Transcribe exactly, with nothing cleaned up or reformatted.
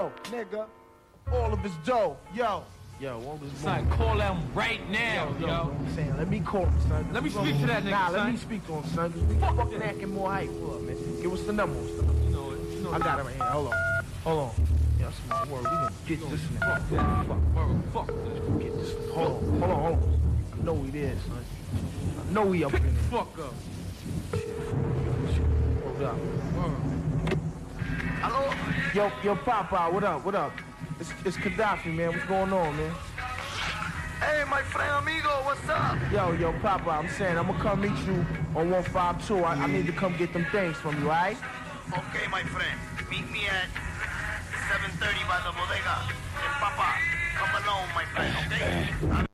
Nigga, all of his dough, yo. Yo, all his son, call him right now, yo. yo. yo. I'm saying, let me call him, son. Let me speak to that nigga, Nah, son. let me speak to him, son. Cause we fucking acting more hype. Hold up, man. Give us the number, son. You know it. You know I got it right here. Hold on. Hold on. Yeah, that's my word. We gonna get this nigga. Fuck that. Fuck, bro. Fuck this. Get this. Hold on. Hold on. Hold on. I know he there, son. I know he up in there. Fuck up. Shit. Hold up. Hello? Yo, yo, Papa, what up? What up? It's, it's Gaddafi, man. What's going on, man? Hey, my friend amigo, what's up? Yo, yo, Papa, I'm saying I'm gonna come meet you on one five two. I, I need to come get them things from you, alright? Okay, my friend. Meet me at seven thirty by the bodega. And Papa, come alone, my friend, okay?